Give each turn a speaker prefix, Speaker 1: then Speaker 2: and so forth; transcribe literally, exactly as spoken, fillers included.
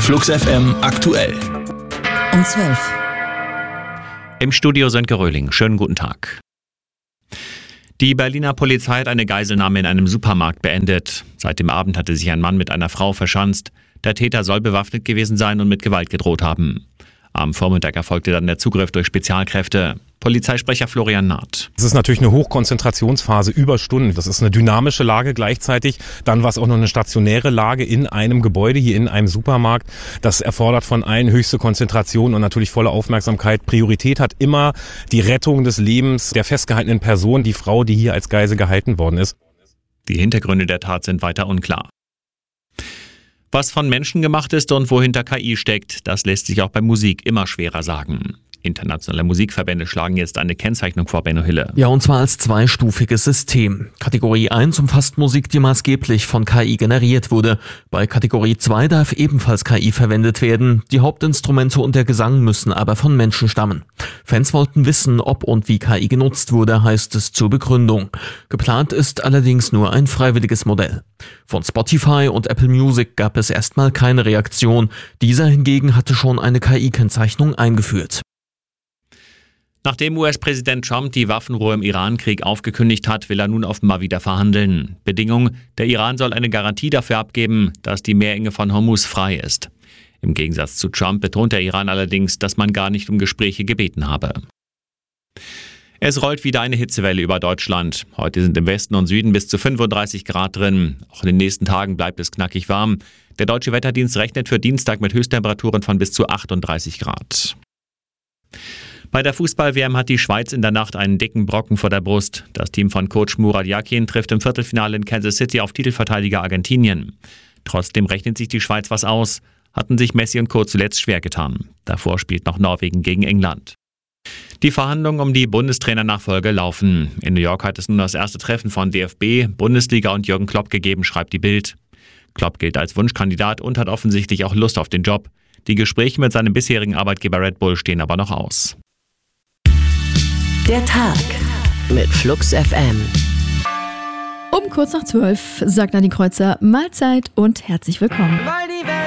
Speaker 1: Flux F M aktuell.
Speaker 2: Um zwölf.
Speaker 3: Im Studio Sönke Röhling. Schönen guten Tag. Die Berliner Polizei hat eine Geiselnahme in einem Supermarkt beendet. Seit dem Abend hatte sich ein Mann mit einer Frau verschanzt. Der Täter soll bewaffnet gewesen sein und mit Gewalt gedroht haben. Am Vormittag erfolgte dann der Zugriff durch Spezialkräfte. Polizeisprecher Florian Naht.
Speaker 4: Es ist natürlich eine Hochkonzentrationsphase über Stunden. Das ist eine dynamische Lage gleichzeitig. Dann war es auch noch eine stationäre Lage in einem Gebäude, hier in einem Supermarkt. Das erfordert von allen höchste Konzentration und natürlich volle Aufmerksamkeit. Priorität hat immer die Rettung des Lebens der festgehaltenen Person, die Frau, die hier als Geisel gehalten worden ist.
Speaker 3: Die Hintergründe der Tat sind weiter unklar. Was von Menschen gemacht ist und wohinter K I steckt, das lässt sich auch bei Musik immer schwerer sagen. Internationale Musikverbände schlagen jetzt eine Kennzeichnung vor, Benno Hille.
Speaker 5: Ja, und zwar als zweistufiges System. Kategorie eins umfasst Musik, die maßgeblich von K I generiert wurde. Bei Kategorie zwei darf ebenfalls K I verwendet werden. Die Hauptinstrumente und der Gesang müssen aber von Menschen stammen. Fans wollten wissen, ob und wie K I genutzt wurde, heißt es zur Begründung. Geplant ist allerdings nur ein freiwilliges Modell. Von Spotify und Apple Music gab es erstmal keine Reaktion. Dieser hingegen hatte schon eine K I-Kennzeichnung eingeführt.
Speaker 3: Nachdem U S-Präsident Trump die Waffenruhe im Iran-Krieg aufgekündigt hat, will er nun offenbar wieder verhandeln. Bedingung: Der Iran soll eine Garantie dafür abgeben, dass die Meerenge von Hormuz frei ist. Im Gegensatz zu Trump betont der Iran allerdings, dass man gar nicht um Gespräche gebeten habe. Es rollt wieder eine Hitzewelle über Deutschland. Heute sind im Westen und Süden bis zu fünfunddreißig Grad drin. Auch in den nächsten Tagen bleibt es knackig warm. Der Deutsche Wetterdienst rechnet für Dienstag mit Höchsttemperaturen von bis zu achtunddreißig Grad. Bei der Fußball-W M hat die Schweiz in der Nacht einen dicken Brocken vor der Brust. Das Team von Coach Murat Yakin trifft im Viertelfinale in Kansas City auf Titelverteidiger Argentinien. Trotzdem rechnet sich die Schweiz was aus. Hatten sich Messi und Co. zuletzt schwer getan. Davor spielt noch Norwegen gegen England. Die Verhandlungen um die Bundestrainernachfolge laufen. In New York hat es nun das erste Treffen von D F B, Bundesliga und Jürgen Klopp gegeben, schreibt die Bild. Klopp gilt als Wunschkandidat und hat offensichtlich auch Lust auf den Job. Die Gespräche mit seinem bisherigen Arbeitgeber Red Bull stehen aber noch aus.
Speaker 2: Der Tag mit Flux F M.
Speaker 6: Um kurz nach zwölf sagt Nanni Kreuzer Mahlzeit und herzlich willkommen.